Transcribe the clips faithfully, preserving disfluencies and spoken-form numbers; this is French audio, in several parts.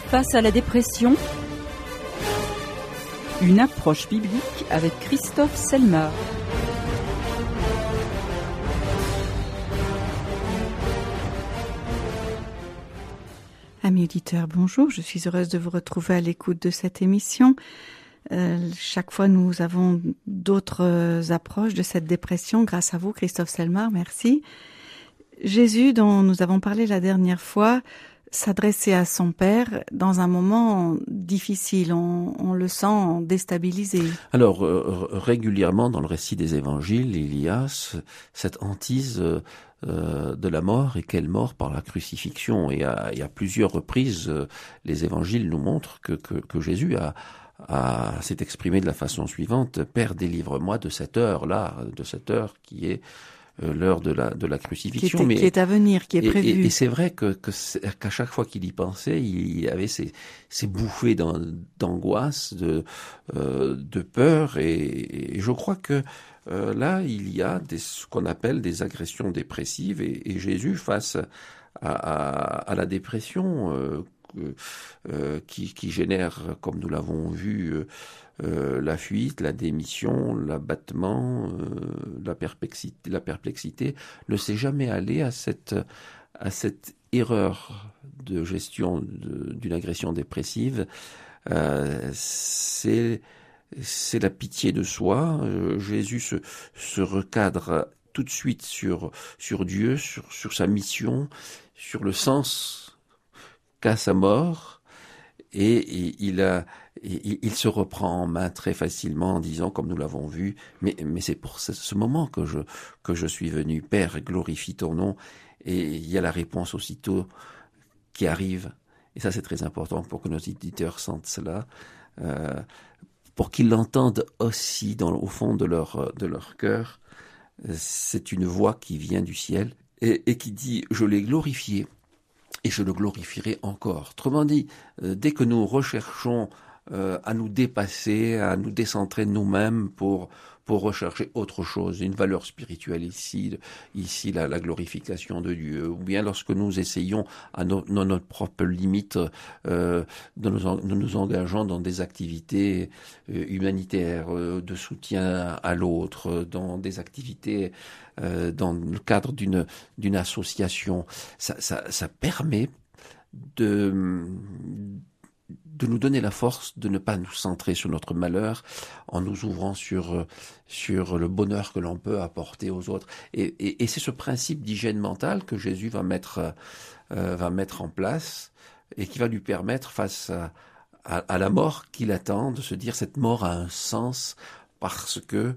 Face à la dépression, une approche biblique avec Christophe Selmar. Amis auditeurs, bonjour, je suis heureuse de vous retrouver à l'écoute de cette émission. Euh, chaque fois, nous avons d'autres euh, approches de cette dépression grâce à vous, Christophe Selmar, merci. Jésus, dont nous avons parlé la dernière fois, s'adressait à son Père dans un moment difficile, on, on le sent déstabilisé. Alors, euh, régulièrement dans le récit des évangiles, il y a ce, cette hantise euh, euh, de la mort, et quelle mort par la crucifixion. Et à, et à plusieurs reprises, euh, les évangiles nous montrent que, que, que Jésus a, a, s'est exprimé de la façon suivante: « Père, délivre-moi de cette heure-là, de cette heure qui est Euh, l'heure de la de la crucifixion, qui, était, mais qui est à venir, qui est et, prévu. Et, et c'est vrai que, que c'est, qu'à chaque fois qu'il y pensait, il y avait ces, ces bouffées d'angoisse, de euh, de peur, et, et je crois que euh, là il y a des, ce qu'on appelle des agressions dépressives, et, et Jésus face à, à, à la dépression euh, euh, qui, qui génère, comme nous l'avons vu, euh, Euh, la fuite, la démission, l'abattement, euh, la perplexité, la perplexité, ne s'est jamais allé à cette à cette erreur de gestion de, d'une agression dépressive. Euh, c'est c'est la pitié de soi. Euh, Jésus se se recadre tout de suite sur sur Dieu, sur sur sa mission, sur le sens qu'a sa mort, et, et il a Il, il se reprend en main très facilement en disant, comme nous l'avons vu, mais, mais c'est pour ce, ce moment que je, que je suis venu. Père, glorifie ton nom. Et il y a la réponse aussitôt qui arrive. Et ça, c'est très important pour que nos auditeurs sentent cela, euh, pour qu'ils l'entendent aussi dans, au fond de leur, de leur cœur. C'est une voix qui vient du ciel et, et qui dit « Je l'ai glorifié et je le glorifierai encore ». Autrement dit, euh, dès que nous recherchons Euh, à nous dépasser, à nous décentrer de nous-mêmes pour pour rechercher autre chose, une valeur spirituelle ici, ici la, la glorification de Dieu, ou bien lorsque nous essayons à no, no, notre propre limite euh, de, nous en, de nous engageant dans des activités euh, humanitaires, euh, de soutien à l'autre, dans des activités euh, dans le cadre d'une d'une association, ça ça, ça permet de de nous donner la force de ne pas nous centrer sur notre malheur en nous ouvrant sur sur le bonheur que l'on peut apporter aux autres. Et, et, et c'est ce principe d'hygiène mentale que Jésus va mettre euh, va mettre en place et qui va lui permettre, face à, à, à la mort qui l'attend, de se dire cette mort a un sens, parce que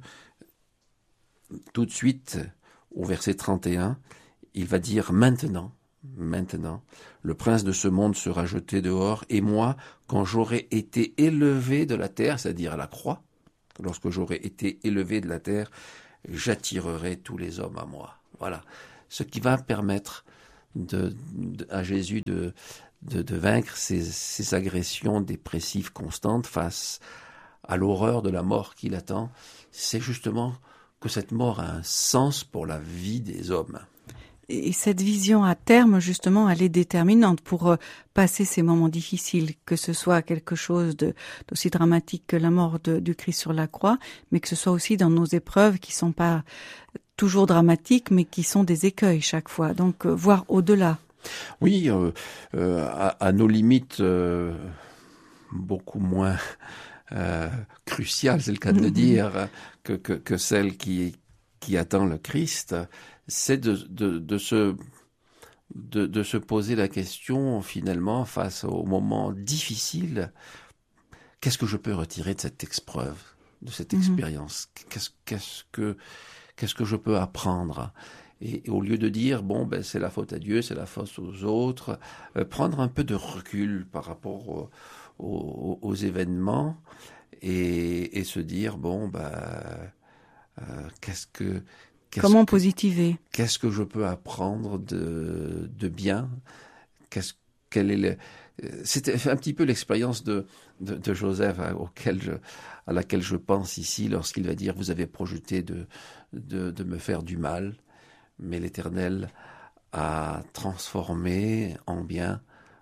tout de suite, au verset trente et un, il va dire maintenant. Maintenant, le prince de ce monde sera jeté dehors, et moi, quand j'aurai été élevé de la terre, c'est-à-dire à la croix, lorsque j'aurai été élevé de la terre, j'attirerai tous les hommes à moi. Voilà. Ce qui va permettre de, de, à Jésus de, de, de vaincre ces, ces agressions dépressives constantes face à l'horreur de la mort qui l'attend. C'est justement que cette mort a un sens pour la vie des hommes. Et cette vision à terme, justement, elle est déterminante pour euh, passer ces moments difficiles, que ce soit quelque chose de, d'aussi dramatique que la mort de, du Christ sur la croix, mais que ce soit aussi dans nos épreuves qui sont pas toujours dramatiques, mais qui sont des écueils chaque fois. Donc, euh, voir au-delà. Oui, euh, euh, à, à nos limites euh, beaucoup moins euh, cruciales, c'est le cas de le dire, que, que, que celle qui, qui attend le Christ. C'est de, de, de, se, de, de se poser la question, finalement, face aux moments difficiles, qu'est-ce que je peux retirer de cette épreuve, de cette mm-hmm. expérience? Qu'est-ce, qu'est-ce, que, qu'est-ce que je peux apprendre? Et, et au lieu de dire, bon, ben, c'est la faute à Dieu, c'est la faute aux autres, euh, prendre un peu de recul par rapport au, au, aux événements et, et se dire, bon, ben, euh, qu'est-ce que... Qu'est-ce Comment que, positiver? Qu'est-ce que je peux apprendre de, de bien? Qu'est-ce, quel est le, c'était un petit peu l'expérience de, de, de Joseph, hein, auquel je, à laquelle je pense ici, lorsqu'il va dire: vous avez projeté de, de, de me faire du mal, mais l'Éternel a transformé en bien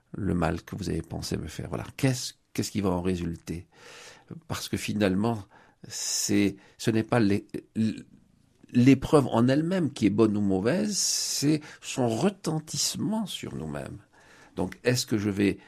le mal que vous avez pensé me faire. Voilà. Qu'est-ce, qu'est-ce qui va en résulter? Parce que finalement, c'est, ce n'est pas les, l'épreuve en elle-même qui est bonne ou mauvaise, c'est son retentissement sur nous-mêmes. Donc, est-ce que je vais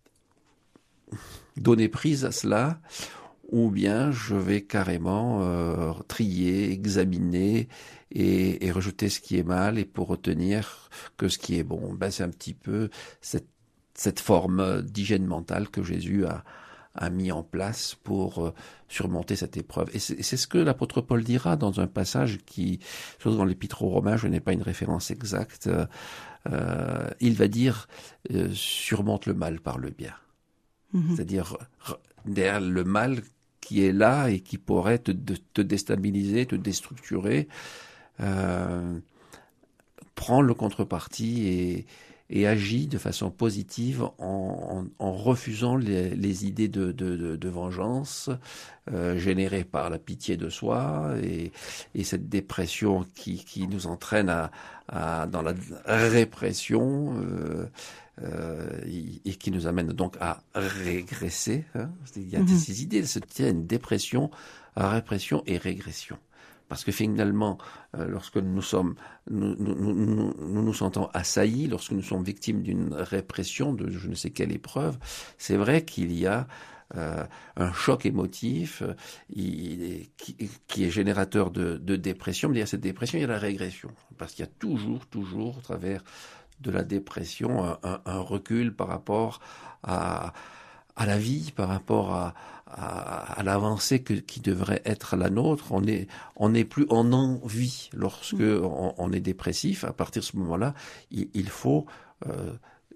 donner prise à cela, ou bien je vais carrément euh, trier, examiner et, et rejeter ce qui est mal, et pour retenir que ce qui est bon. Ben, c'est un petit peu cette, cette forme d'hygiène mentale que Jésus a, a mis en place pour euh, surmonter cette épreuve. Et c'est, c'est ce que l'apôtre Paul dira dans un passage qui, surtout dans l'Épître aux Romains, je n'ai pas une référence exacte, euh, euh, il va dire euh, « surmonte le mal par le bien ». Mmh. C'est-à-dire derrière le mal qui est là et qui pourrait te, de, te déstabiliser, te déstructurer, euh, prends le contreparti et, et agis de façon positive en, en, en refusant les, les idées de, de, de, de vengeance euh, générées par la pitié de soi et, et cette dépression qui, qui nous entraîne à, à, dans la répression euh, euh, et qui nous amène donc à régresser. Hein. Il y a mmh. ces idées, il y a une dépression, répression et régression. Parce que finalement, euh, lorsque nous sommes, nous nous, nous, nous, nous nous sentons assaillis, lorsque nous sommes victimes d'une répression, de je ne sais quelle épreuve, c'est vrai qu'il y a euh, un choc émotif euh, il, qui, qui est générateur de, de dépression. Mais il y a cette dépression, il y a la régression. Parce qu'il y a toujours, toujours, au travers de la dépression, un, un, un recul par rapport à, à la vie, par rapport à, à, à l'avancée que, qui devrait être la nôtre. On est, on n'est plus en envie lorsque mmh. on, on est dépressif. À partir de ce moment-là, il, il faut euh,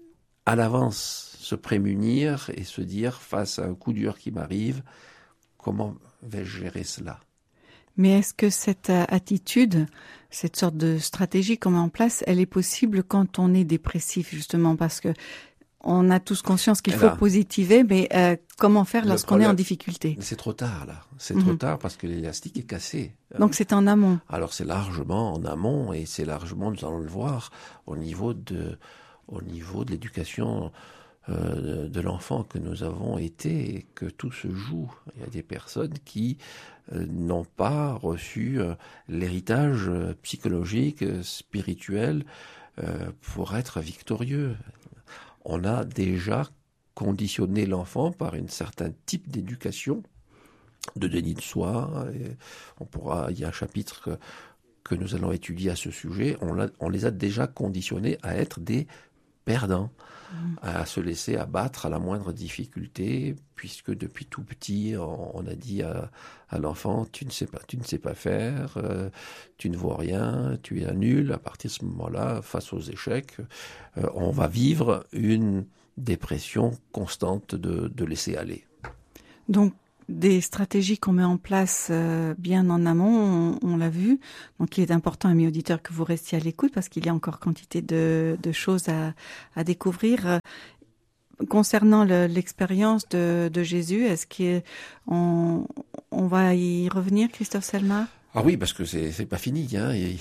à l'avance se prémunir et se dire, face à un coup dur qui m'arrive, comment vais-je gérer cela ? Mais est-ce que cette attitude, cette sorte de stratégie qu'on met en place, elle est possible quand on est dépressif, justement, parce que on a tous conscience qu'il faut là, positiver, mais euh, comment faire lorsqu'on problème, est en difficulté ? C'est trop tard, là. C'est mmh. trop tard parce que l'élastique est cassé. Donc c'est en amont. Alors c'est largement en amont et c'est largement, nous allons le voir, au niveau de, au niveau de l'éducation euh, de l'enfant que nous avons été et que tout se joue. Il y a des personnes qui euh, n'ont pas reçu euh, l'héritage euh, psychologique, euh, spirituel euh, pour être victorieux. On a déjà conditionné l'enfant par un certain type d'éducation, de déni de soi. Et on pourra, il y a un chapitre que, que nous allons étudier à ce sujet. On, l'a, on les a déjà conditionnés à être des perdants, mmh. à se laisser abattre à la moindre difficulté, puisque depuis tout petit, on, on a dit à, à l'enfant, tu ne sais pas, tu ne sais pas faire, euh, tu ne vois rien, tu es nul. À partir de ce moment-là, face aux échecs, euh, on va vivre une dépression constante de, de laisser aller. Donc, des stratégies qu'on met en place euh, bien en amont, on, on l'a vu. Donc, il est important, amis auditeurs, que vous restiez à l'écoute parce qu'il y a encore quantité de, de choses à, à découvrir. Euh, concernant le, l'expérience de, de Jésus, est-ce qu'on on va y revenir, Christophe Selmar ? Ah oui, parce que c'est, c'est pas fini. Hein. Il,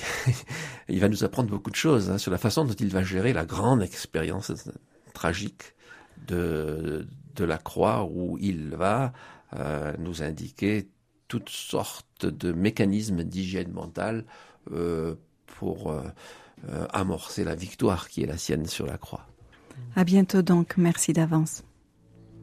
il va nous apprendre beaucoup de choses hein, sur la façon dont il va gérer la grande expérience tragique de, de la croix où il va Euh, nous indiquer toutes sortes de mécanismes d'hygiène mentale euh, pour euh, euh, amorcer la victoire qui est la sienne sur la croix. À bientôt donc, merci d'avance.